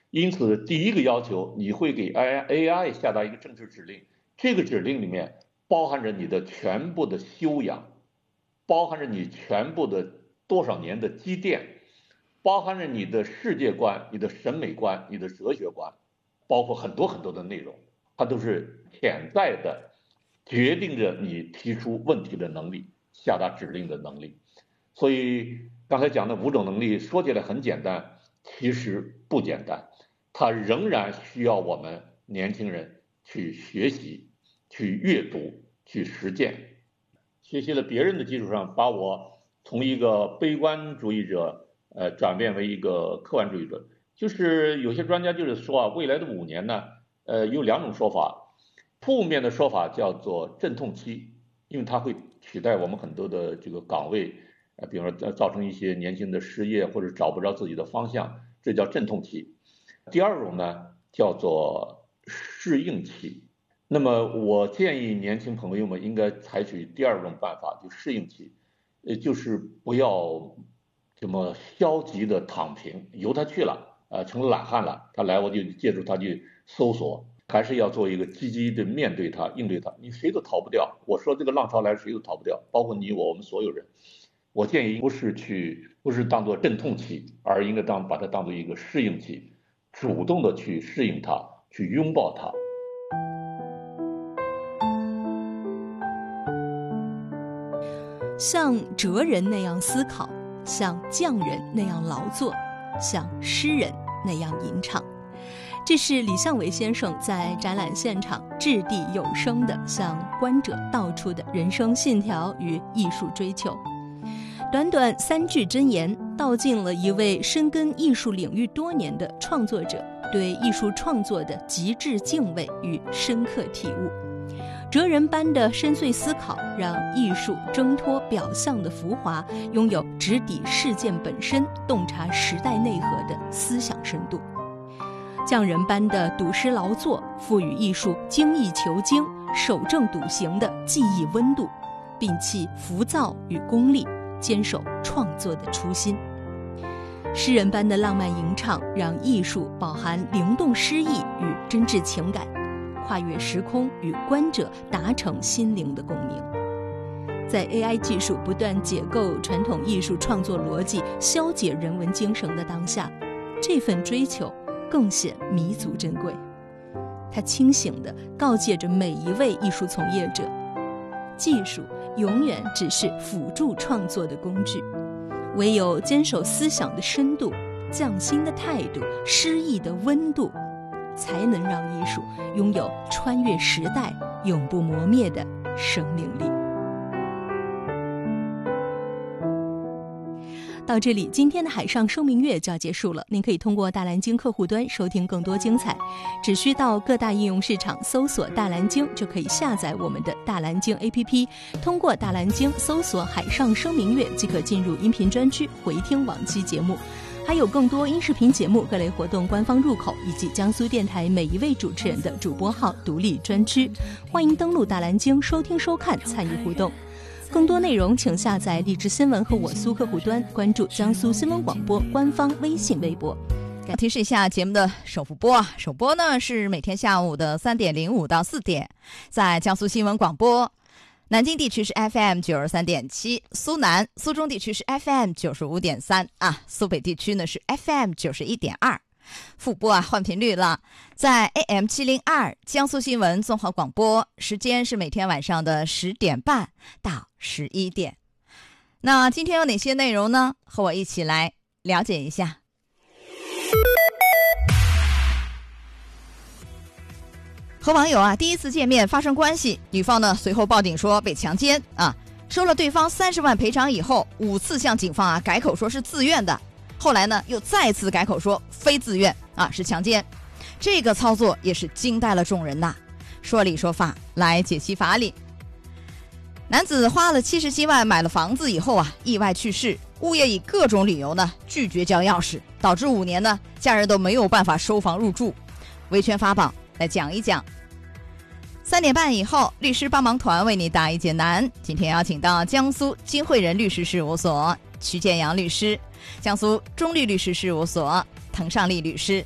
因此第一个要求，你会给 AI 下达一个政治指令，这个指令里面包含着你的全部的修养，包含着你全部的多少年的积淀，包含着你的世界观、你的审美观、你的哲学观，包括很多很多的内容，它都是潜在的决定着你提出问题的能力，下达指令的能力。所以刚才讲的5种能力说起来很简单，其实不简单，它仍然需要我们年轻人去学习、去阅读、去实践。学习了别人的基础上，把我从一个悲观主义者转变为一个客观主义者。就是有些专家就是说啊，未来的5年呢，有2种说法，负面的说法叫做阵痛期，因为它会取代我们很多的这个岗位，比如说造成一些年轻的失业或者找不着自己的方向，这叫阵痛期。第2种呢叫做适应期。那么我建议年轻朋友们应该采取第2种办法，就适应期，就是不要这么消极的躺平，由他去了，成了懒汉了，他来我就借助他去搜索，还是要做一个积极的面对他、应对他，你谁都逃不掉。我说这个浪潮来，谁都逃不掉，包括你我们所有人。我建议不是当做阵痛期，而应该把它当做一个适应期，主动的去适应它，去拥抱它。 像哲人那样思考，像匠人那样劳作，像诗人那样吟唱。这是李相维先生在展览现场掷地有声地向观者道出的人生信条与艺术追求。短短3句箴言，道尽了一位深耕艺术领域多年的创作者对艺术创作的极致敬畏与深刻体悟。哲人般的深邃思考，让艺术挣脱表象的浮华，拥有直抵事件本身、洞察时代内核的思想深度。匠人般的笃实劳作，赋予艺术精益求精、守正笃行的技艺温度，摒弃浮躁与功利，坚守创作的初心。诗人般的浪漫吟唱，让艺术饱含灵动诗意与真挚情感，跨越时空，与观者达成心灵的共鸣。在 AI 技术不断解构传统艺术创作逻辑、消解人文精神的当下，这份追求更显弥足珍贵。它清醒地告诫着每一位艺术从业者，技术永远只是辅助创作的工具，唯有坚守思想的深度、匠心的态度、诗意的温度，才能让艺术拥有穿越时代、永不磨灭的生命力。到这里，今天的海上生命月就要结束了。您可以通过大蓝鲸客户端收听更多精彩，只需到各大应用市场搜索大蓝鲸，就可以下载我们的大蓝鲸 APP， 通过大蓝鲸搜索海上生命月，即可进入音频专区回听往期节目，还有更多音视频节目、各类活动官方入口，以及江苏电台每一位主持人的主播号独立专区。欢迎登录大蓝鲸收听收看，参与互动。更多内容请下载荔枝新闻和我苏客户端，关注江苏新闻广播官方微信微博。 提示一下节目的首播，首播呢是每天下午的3点05到4点，在江苏新闻广播。南京地区是 FM 93.7，苏南、苏中地区是 FM 95.3啊，苏北地区呢是 FM 91.2。复播换频率了，在 AM 702江苏新闻综合广播，时间是每天晚上的10点半到11点。那今天有哪些内容呢？和我一起来了解一下。和网友第一次见面发生关系，女方呢随后报警说被强奸收了对方30万赔偿以后，5次向警方改口说是自愿的，后来呢又再次改口说非自愿是强奸。这个操作也是惊呆了众人呐。说理说法来解析法理。男子花了77万买了房子以后意外去世，物业以各种理由呢拒绝交钥匙，导致5年呢家人都没有办法收房入住。维权法宝来讲一讲。3点半以后，律师帮忙团为你答疑解难。今天邀请到江苏金汇人律师事务所曲建阳律师，江苏中律律师事务所滕尚丽律师